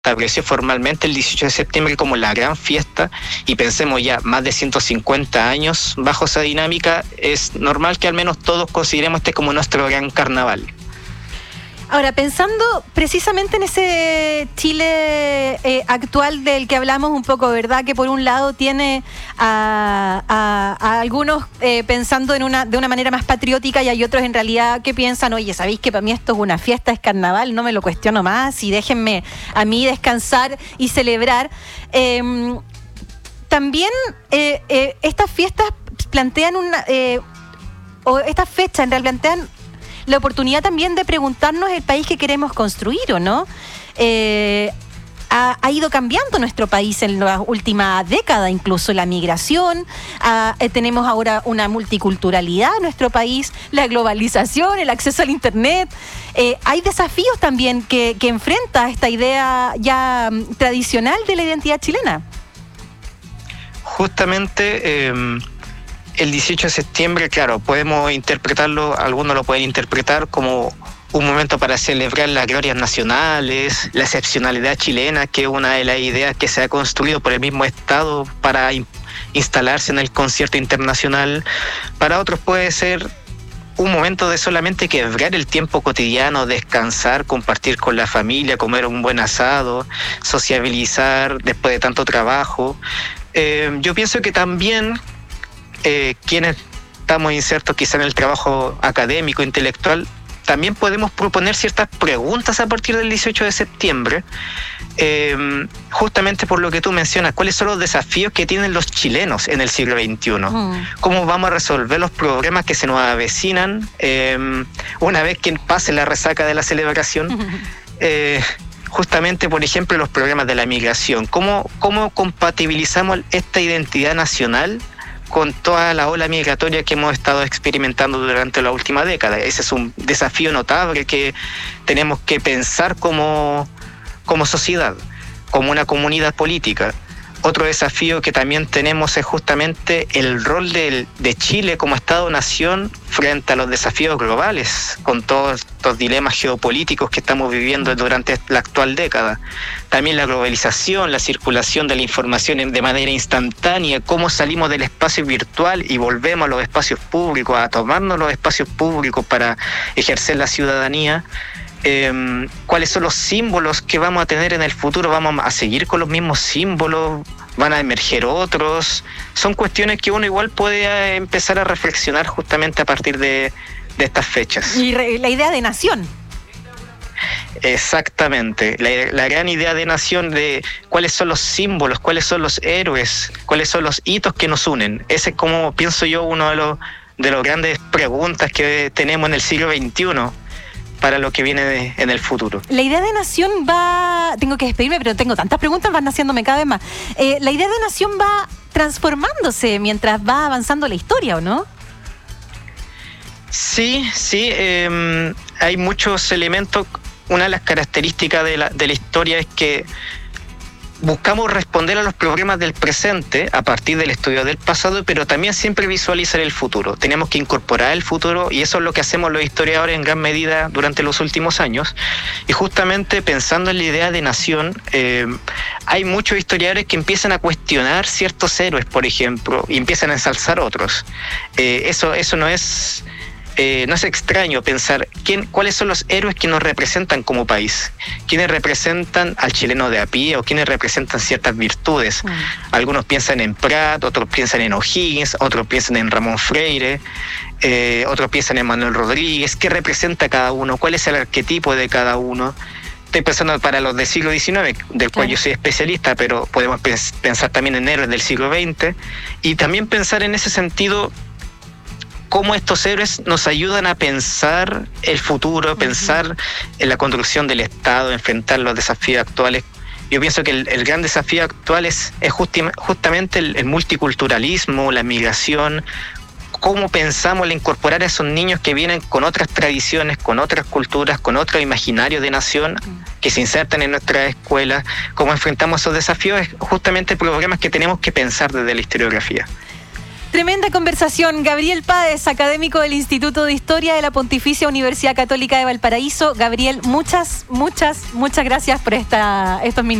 estableció formalmente el 18 de septiembre como la gran fiesta, y pensemos ya más de 150 años bajo esa dinámica, es normal que al menos todos consideremos este como nuestro gran carnaval. Ahora, pensando precisamente en ese Chile actual del que hablamos un poco, ¿verdad? Que por un lado tiene a algunos pensando de una manera más patriótica, y hay otros en realidad que piensan, oye, ¿sabéis que para mí esto es una fiesta, es carnaval, no me lo cuestiono más y déjenme a mí descansar y celebrar? También estas fiestas plantean o estas fechas en realidad plantean la oportunidad también de preguntarnos el país que queremos construir, ¿o no? Ha ido cambiando nuestro país en la última década, incluso la migración, tenemos ahora una multiculturalidad en nuestro país, la globalización, el acceso al internet. Hay desafíos también que enfrenta esta idea ya tradicional de la identidad chilena. Justamente el 18 de septiembre, claro, podemos interpretarlo, algunos lo pueden interpretar como un momento para celebrar las glorias nacionales, la excepcionalidad chilena, que es una de las ideas que se ha construido por el mismo Estado para instalarse en el concierto internacional. Para otros puede ser un momento de solamente quebrar el tiempo cotidiano, descansar, compartir con la familia, comer un buen asado, sociabilizar después de tanto trabajo. Yo pienso que también quienes estamos insertos quizá en el trabajo académico, intelectual, también podemos proponer ciertas preguntas a partir del 18 de septiembre, justamente por lo que tú mencionas, cuáles son los desafíos que tienen los chilenos en el siglo XXI, cómo vamos a resolver los problemas que se nos avecinan una vez que pase la resaca de la celebración. Justamente, por ejemplo, los problemas de la migración, cómo compatibilizamos esta identidad nacional con toda la ola migratoria que hemos estado experimentando durante la última década. Ese es un desafío notable que tenemos que pensar como sociedad, como una comunidad política. Otro desafío que también tenemos es justamente el rol de Chile como Estado-nación frente a los desafíos globales, con todos estos dilemas geopolíticos que estamos viviendo durante la actual década. También la globalización, la circulación de la información de manera instantánea, cómo salimos del espacio virtual y volvemos a los espacios públicos, a tomarnos los espacios públicos para ejercer la ciudadanía. Cuáles son los símbolos que vamos a tener en el futuro, vamos a seguir con los mismos símbolos, van a emerger otros. Son cuestiones que uno igual puede empezar a reflexionar justamente a partir de estas fechas. Y la idea de nación. Exactamente, la gran idea de nación, de cuáles son los símbolos, cuáles son los héroes, cuáles son los hitos que nos unen. Ese es, como pienso yo, uno de los grandes preguntas que tenemos en el siglo XXI para lo que viene en el futuro. La idea de nación va... Tengo que despedirme, pero tengo tantas preguntas, van naciéndome cada vez más. La idea de nación va transformándose mientras va avanzando la historia, ¿o no? Sí, hay muchos elementos. Una de las características de la historia es que buscamos responder a los problemas del presente a partir del estudio del pasado, pero también siempre visualizar el futuro. Tenemos que incorporar el futuro, y eso es lo que hacemos los historiadores en gran medida durante los últimos años. Y justamente pensando en la idea de nación, hay muchos historiadores que empiezan a cuestionar ciertos héroes, por ejemplo, y empiezan a ensalzar otros. Eso no es extraño pensar cuáles son los héroes que nos representan como país, quiénes representan al chileno de a pie o quiénes representan ciertas virtudes. Algunos piensan en Prat, otros piensan en O'Higgins, otros piensan en Ramón Freire, otros piensan en Manuel Rodríguez. ¿Qué representa cada uno? ¿Cuál es el arquetipo de cada uno? Estoy pensando para los del siglo XIX, del cual yo soy especialista, pero podemos pensar también en héroes del siglo XX, y también pensar en ese sentido cómo estos héroes nos ayudan a pensar el futuro, pensar en la construcción del Estado, enfrentar los desafíos actuales. Yo pienso que el gran desafío actual es justamente el multiculturalismo, la migración, cómo pensamos en incorporar a esos niños que vienen con otras tradiciones, con otras culturas, con otro imaginario de nación, que se insertan en nuestras escuelas, cómo enfrentamos esos desafíos, es justamente problemas que tenemos que pensar desde la historiografía. Tremenda conversación. Gabriel Páez, académico del Instituto de Historia de la Pontificia Universidad Católica de Valparaíso. Gabriel, muchas gracias por estos minutos.